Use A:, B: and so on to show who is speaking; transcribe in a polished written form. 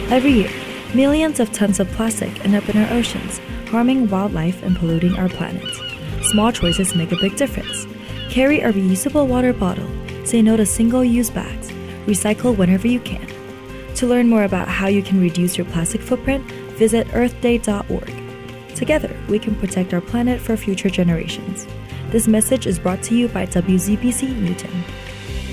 A: Every year, millions of tons of plastic end up in our oceans, harming wildlife and polluting our planet. Small choices make a big difference. Carry a reusable water bottle, say no to single-use bags, recycle whenever you can. To learn more about how you can reduce your plastic footprint, visit earthday.org. Together, we can protect our planet for future generations. This message is brought to you by WZBC Newton.